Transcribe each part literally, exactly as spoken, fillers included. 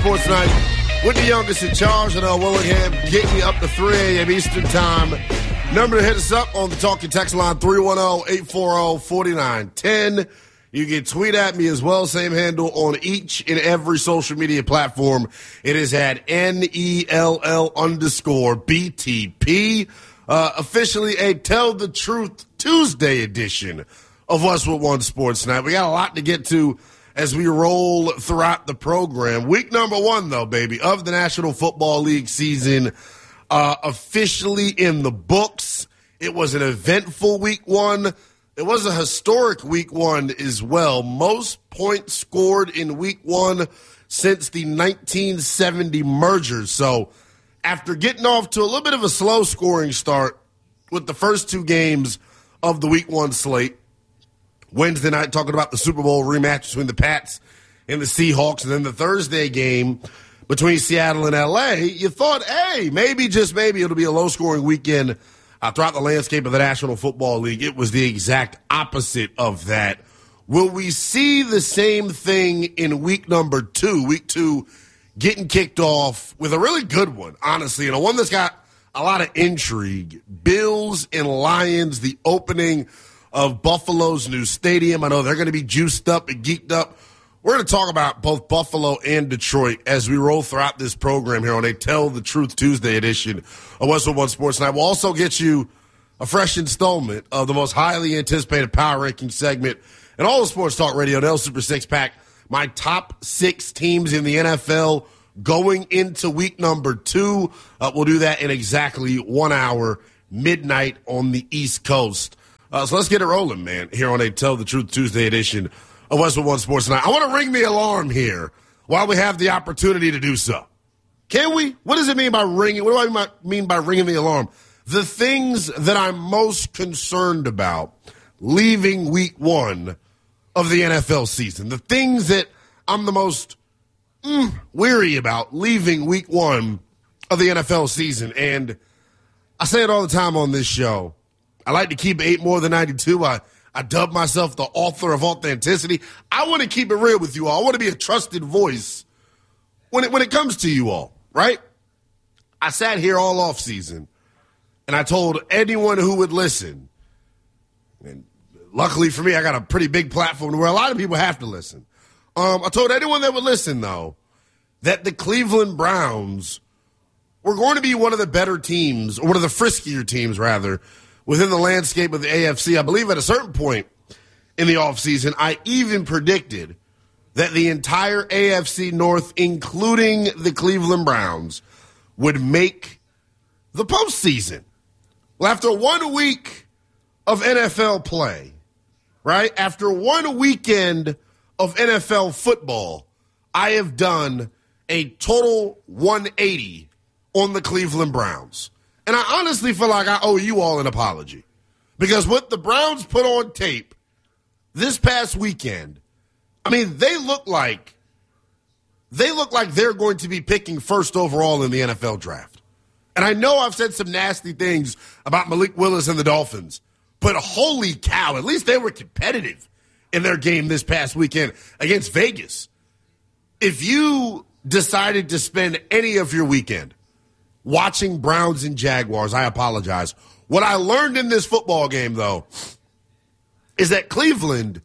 Sports Night with the youngest in charge, and Willingham, getting you up to three a.m. Eastern Time. Number to hit us up on the talking text line, three one zero, eight four zero, four nine one zero. You can tweet at me as well, same handle on each and every social media platform. It is at N E L L underscore B T P. Uh, officially a Tell the Truth Tuesday edition of Westwood One Sports Night. We got a lot to get to as we roll throughout the program. Week number one, though, baby, of the National Football League season uh, officially in the books. It was an eventful week one. It was a historic week one as well. Most points scored in week one since the nineteen seventy merger. So after getting off to a little bit of a slow scoring start with the first two games of the week one slate, Wednesday night talking about the Super Bowl rematch between the Pats and the Seahawks, and then the Thursday game between Seattle and L A, you thought, hey, maybe, just maybe, it'll be a low-scoring weekend uh, throughout the landscape of the National Football League. It was the exact opposite of that. Will we see the same thing in week number two, week two, getting kicked off with a really good one, honestly, and a one that's got a lot of intrigue? Bills and Lions, the opening of Buffalo's new stadium. I know they're going to be juiced up and geeked up. We're going to talk about both Buffalo and Detroit as we roll throughout this program here on a Tell the Truth Tuesday edition of Westwood One Sports Night. We'll also get you a fresh installment of the most highly anticipated power ranking segment in all of sports talk radio, the L Super Six Pack. My top six teams in the N F L going into week number two. Uh, we'll do that in exactly one hour, midnight on the East Coast. Uh, so let's get it rolling, man, here on a Tell the Truth Tuesday edition of Westwood One Sports Night. I want to ring the alarm here while we have the opportunity to do so. Can we? What does it mean by ringing? What do I mean by ringing the alarm? The things that I'm most concerned about leaving week one of the N F L season. The things that I'm the most mm, weary about leaving week one of the N F L season. And I say it all the time on this show. I like to keep eight more than ninety-two. I, I dub myself the author of authenticity. I want to keep it real with you all. I want to be a trusted voice when it, when it comes to you all, right? I sat here all off season, and I told anyone who would listen, and luckily for me, I got a pretty big platform where a lot of people have to listen. Um, I told anyone that would listen, though, that the Cleveland Browns were going to be one of the better teams, or one of the friskier teams, rather, within the landscape of the A F C. I believe at a certain point in the offseason, I even predicted that the entire A F C North, including the Cleveland Browns, would make the postseason. Well, after one week of N F L play, right, after one weekend of N F L football, I have done a total one eighty on the Cleveland Browns. And I honestly feel like I owe you all an apology. Because what the Browns put on tape this past weekend, I mean, they look like they look like they're going to be picking first overall in the N F L draft. And I know I've said some nasty things about Malik Willis and the Dolphins, but holy cow, at least they were competitive in their game this past weekend against Vegas. If you decided to spend any of your weekend watching Browns and Jaguars, I apologize. What I learned in this football game, though, is that Cleveland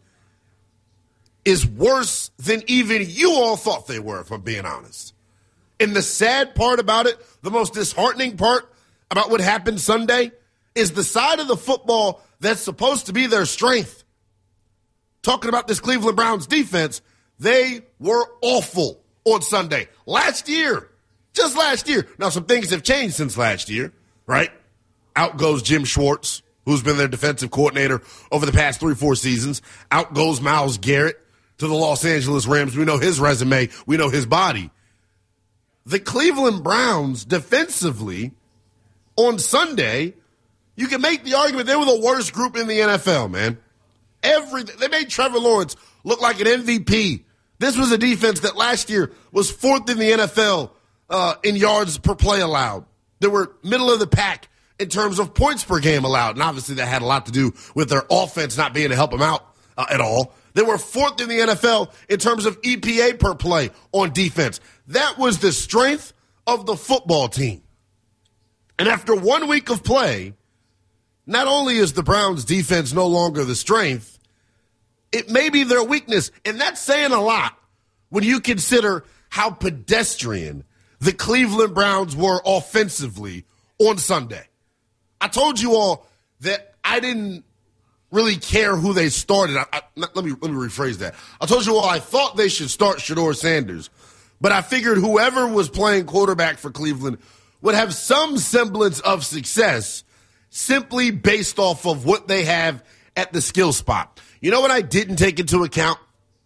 is worse than even you all thought they were, if I'm being honest. And the sad part about it, the most disheartening part about what happened Sunday, is the side of the football that's supposed to be their strength. Talking about this Cleveland Browns defense, they were awful on Sunday. Last year, just last year. Now, some things have changed since last year, right? Out goes Jim Schwartz, who's been their defensive coordinator over the past three, four seasons. Out goes Myles Garrett to the Los Angeles Rams. We know his resume. We know his body. The Cleveland Browns, defensively, on Sunday, you can make the argument they were the worst group in the N F L, man. Every, they made Trevor Lawrence look like an M V P. This was a defense that last year was fourth in the N F L Uh, in yards per play allowed. They were middle of the pack in terms of points per game allowed. And obviously that had a lot to do with their offense not being able to help them out uh, at all. They were fourth in the N F L in terms of E P A per play on defense. That was the strength of the football team. And after one week of play, not only is the Browns defense no longer the strength, it may be their weakness. And that's saying a lot when you consider how pedestrian the Cleveland Browns were offensively on Sunday. I told you all that I didn't really care who they started. I, I, let me let me rephrase that. I told you all I thought they should start Shedeur Sanders, but I figured whoever was playing quarterback for Cleveland would have some semblance of success simply based off of what they have at the skill spot. You know what I didn't take into account?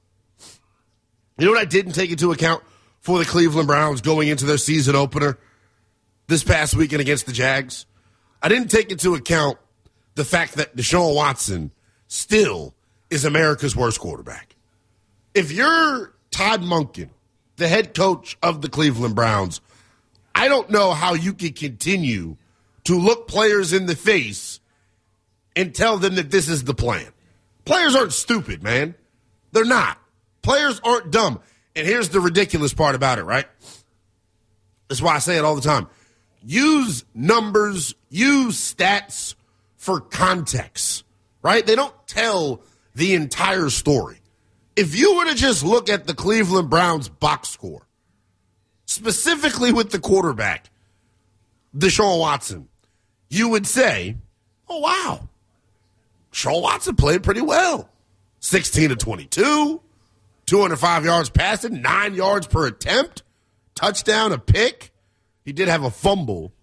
You know what I didn't take into account for the Cleveland Browns going into their season opener this past weekend against the Jags? I didn't take into account the fact that Deshaun Watson still is America's worst quarterback. If you're Todd Monken, the head coach of the Cleveland Browns, I don't know how you can continue to look players in the face and tell them that this is the plan. Players aren't stupid, man. They're not. Players aren't dumb. And here's the ridiculous part about it, right? That's why I say it all the time. Use numbers, use stats for context, right? They don't tell the entire story. If you were to just look at the Cleveland Browns box score, specifically with the quarterback, Deshaun Watson, you would say, oh, wow, Deshaun Watson played pretty well. sixteen to twenty-two, two hundred five yards passing, nine yards per attempt, touchdown, a pick. He did have a fumble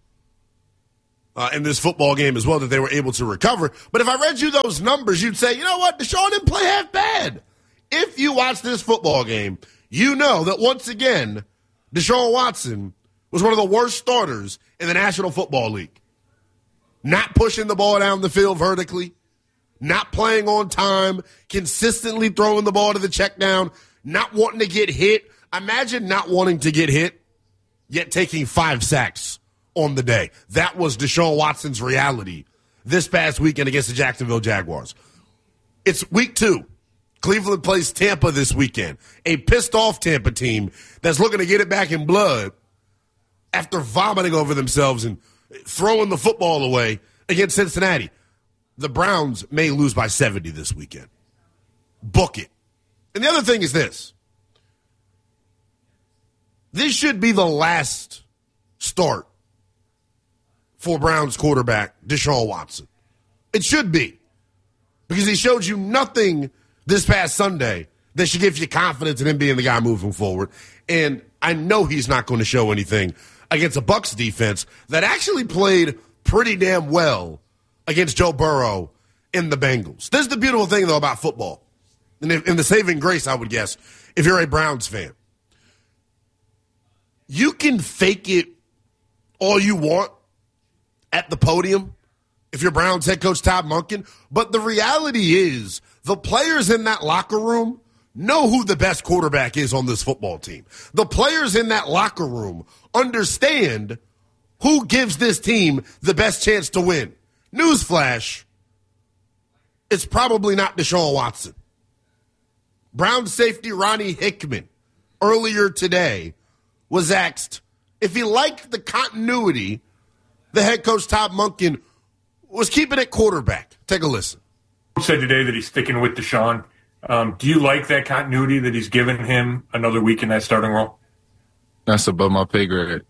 uh, in this football game as well that they were able to recover. But if I read you those numbers, you'd say, you know what, Deshaun didn't play half bad. If you watch this football game, you know that once again, Deshaun Watson was one of the worst starters in the National Football League. Not pushing the ball down the field vertically, not playing on time, consistently throwing the ball to the check down, not wanting to get hit. Imagine not wanting to get hit, yet taking five sacks on the day. That was Deshaun Watson's reality this past weekend against the Jacksonville Jaguars. It's week two. Cleveland plays Tampa this weekend, a pissed-off Tampa team that's looking to get it back in blood after vomiting over themselves and throwing the football away against Cincinnati. The Browns may lose by seventy this weekend. Book it. And the other thing is this. This should be the last start for Browns quarterback Deshaun Watson. It should be. Because he showed you nothing this past Sunday that should give you confidence in him being the guy moving forward. And I know he's not going to show anything against a Bucs defense that actually played pretty damn well against Joe Burrow in the Bengals. This is the beautiful thing, though, about football. And in the saving grace, I would guess, if you're a Browns fan. You can fake it all you want at the podium if you're Browns head coach Todd Monken, but the reality is the players in that locker room know who the best quarterback is on this football team. The players in that locker room understand who gives this team the best chance to win. Newsflash, it's probably not Deshaun Watson. Browns safety Ronnie Hickman earlier today was asked if he liked the continuity the head coach Todd Monken was keeping at quarterback. Take a listen. Said today that he's sticking with Deshaun. Um, do you like that continuity that he's given him another week in that starting role? That's above my pay grade.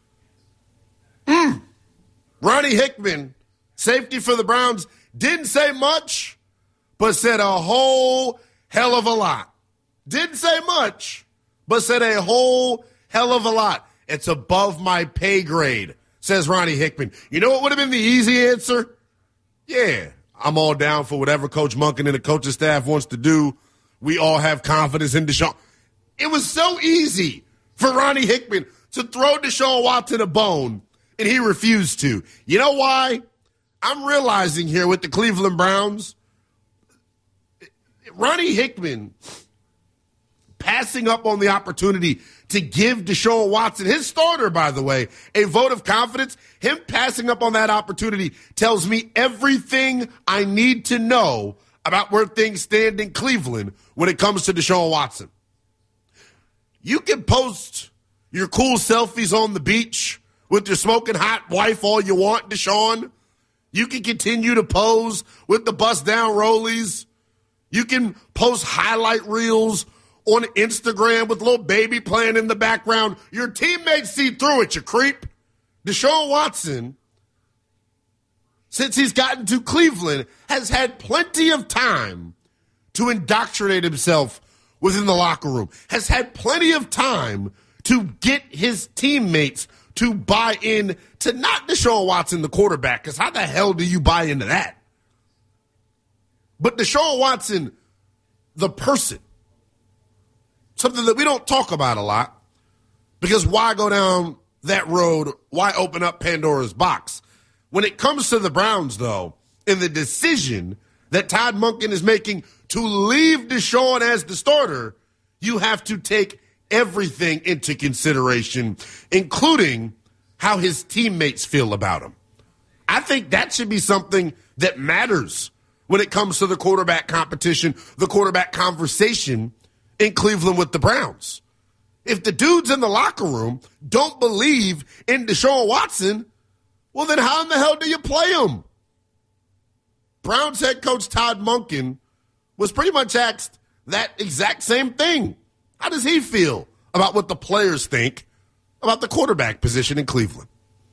Mm. Ronnie Hickman, safety for the Browns, didn't say much, but said a whole hell of a lot. Didn't say much, but said a whole hell of a lot. It's above my pay grade, says Ronnie Hickman. You know what would have been the easy answer? Yeah, I'm all down for whatever Coach Monken and the coaching staff wants to do. We all have confidence in Deshaun. It was so easy for Ronnie Hickman to throw Deshaun Watson a bone, and he refused to. You know why? I'm realizing here with the Cleveland Browns, Ronnie Hickman passing up on the opportunity to give Deshaun Watson, his starter, by the way, a vote of confidence. Him passing up on that opportunity tells me everything I need to know about where things stand in Cleveland when it comes to Deshaun Watson. You can post your cool selfies on the beach with your smoking hot wife all you want, Deshaun. You can continue to pose with the bust down rollies. You can post highlight reels on Instagram with little baby playing in the background. Your teammates see through it, you creep. Deshaun Watson, since he's gotten to Cleveland, has had plenty of time to indoctrinate himself within the locker room, has had plenty of time to get his teammates to buy in to not Deshaun Watson, the quarterback, because how the hell do you buy into that? But Deshaun Watson, the person, something that we don't talk about a lot, because why go down that road? Why open up Pandora's box? When it comes to the Browns, though, in the decision that Todd Monken is making to leave Deshaun as the starter, you have to take everything into consideration, including how his teammates feel about him. I think that should be something that matters when it comes to the quarterback competition, the quarterback conversation in Cleveland with the Browns. If the dudes in the locker room don't believe in Deshaun Watson, well, then how in the hell do you play him? Browns head coach Todd Monken was pretty much asked that exact same thing. How does he feel about what the players think about the quarterback position in Cleveland?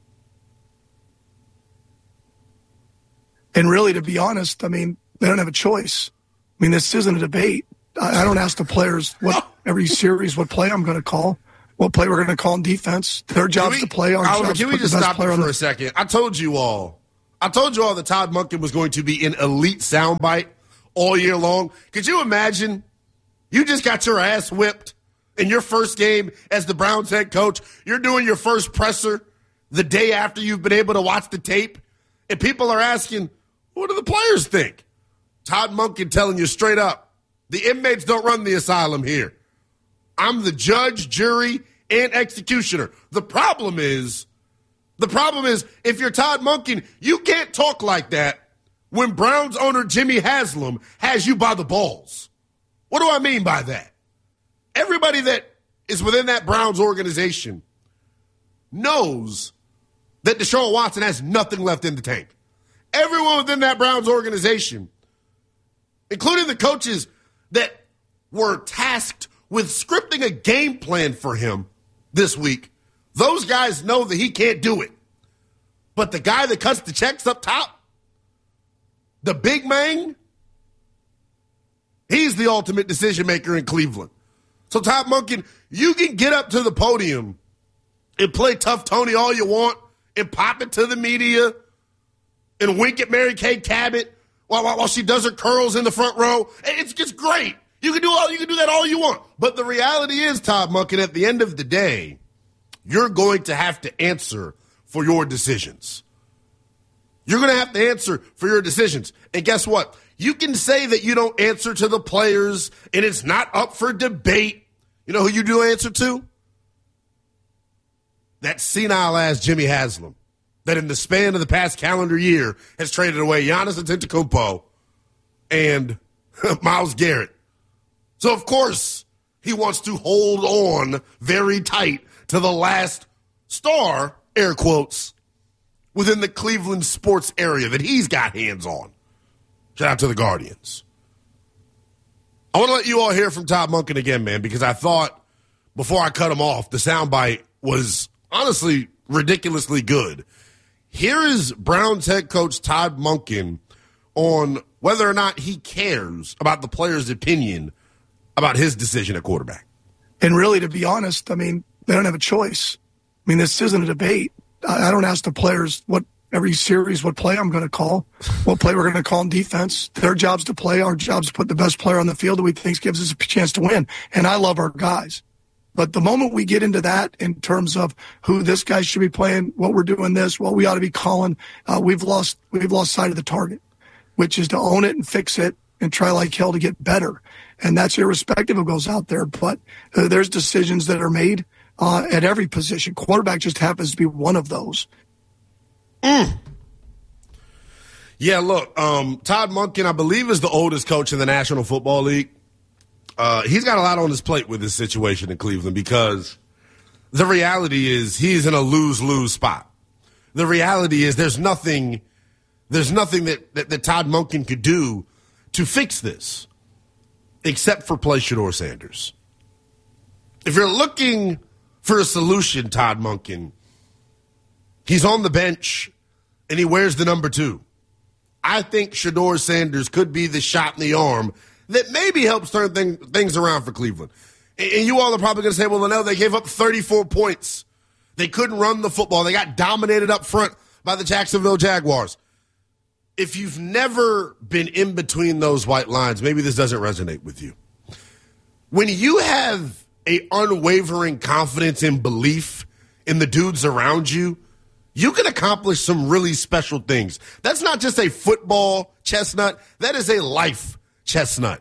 And really, to be honest, I mean, they don't have a choice. I mean, this isn't a debate. I, I don't ask the players what every series, what play I'm going to call, what play we're going to call in defense. Their job's to play. Our Oliver, job's can to we put just the best stop player it on for the a second? I told you all. I told you all that Todd Monken was going to be an elite soundbite all year long. Could you imagine? You just got your ass whipped in your first game as the Browns head coach. You're doing your first presser the day after you've been able to watch the tape, and people are asking, what do the players think? Todd Monken telling you straight up, the inmates don't run the asylum here. I'm the judge, jury, and executioner. The problem is, the problem is, if you're Todd Monken, you can't talk like that when Browns owner Jimmy Haslam has you by the balls. What do I mean by that? Everybody that is within that Browns organization knows that Deshaun Watson has nothing left in the tank. Everyone within that Browns organization, including the coaches that were tasked with scripting a game plan for him this week, those guys know that he can't do it. But the guy that cuts the checks up top, the big man, he's the ultimate decision maker in Cleveland. So, Todd Monken, you can get up to the podium and play tough Tony all you want and pop it to the media and wink at Mary Kay Cabot while, while, while she does her curls in the front row. It's just great. You can do all you can do that all you want. But the reality is, Todd Monken, at the end of the day, you're going to have to answer for your decisions. You're going to have to answer for your decisions. And guess what? You can say that you don't answer to the players and it's not up for debate. You know who you do answer to? That senile-ass Jimmy Haslam that in the span of the past calendar year has traded away Giannis Antetokounmpo and Myles Garrett. So, of course, he wants to hold on very tight to the last star, air quotes, within the Cleveland sports area that he's got hands on. Shout out to the Guardians. I want to let you all hear from Todd Monken again, man, because I thought before I cut him off, the soundbite was honestly ridiculously good. Here is Browns head coach Todd Monken on whether or not he cares about the players' opinion about his decision at quarterback. And really, to be honest, I mean, they don't have a choice. I mean, this isn't a debate. I don't ask the players what every series, what play I'm going to call, what play we're going to call in defense. Their job's to play. Our job's to put the best player on the field that we think gives us a chance to win. And I love our guys. But the moment we get into that in terms of who this guy should be playing, what we're doing this, what we ought to be calling, uh, we've lost we've lost sight of the target, which is to own it and fix it and try like hell to get better. And that's irrespective of who goes out there. But uh, there's decisions that are made uh, at every position. Quarterback just happens to be one of those. Mm. Yeah, look, um, Todd Monken, I believe, is the oldest coach in the National Football League. Uh, he's got a lot on his plate with this situation in Cleveland because The reality is he's in a lose-lose spot. The reality is there's nothing there's nothing that, that, that Todd Monken could do to fix this except for play Shedeur Sanders. If you're looking for a solution, Todd Monken, he's on the bench and he wears the number two. I think Shedeur Sanders could be the shot in the arm that maybe helps turn thing, things around for Cleveland. And, and you all are probably going to say, well, no, they gave up thirty-four points. They couldn't run the football. They got dominated up front by the Jacksonville Jaguars. If you've never been in between those white lines, maybe this doesn't resonate with you. When you have a unwavering confidence and belief in the dudes around you, you can accomplish some really special things. That's not just a football chestnut. That is a life chestnut.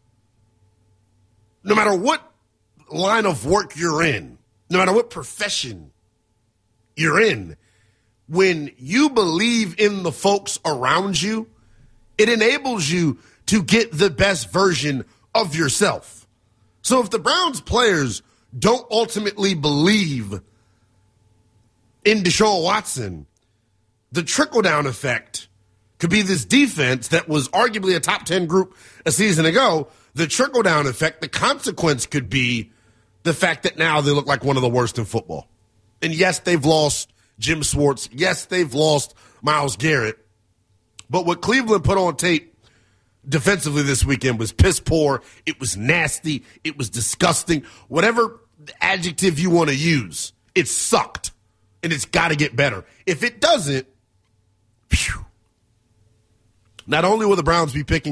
No matter what line of work you're in, no matter what profession you're in, when you believe in the folks around you, it enables you to get the best version of yourself. So if the Browns players don't ultimately believe in Deshaun Watson, the trickle-down effect could be this defense that was arguably a top ten group a season ago. The trickle-down effect, the consequence could be the fact that now they look like one of the worst in football. And yes, they've lost Jim Schwartz. Yes, they've lost Myles Garrett. But what Cleveland put on tape defensively this weekend was piss poor. It was nasty. It was disgusting. Whatever adjective you want to use, it sucked. And it's got to get better. If it doesn't, phew, not only will the Browns be picking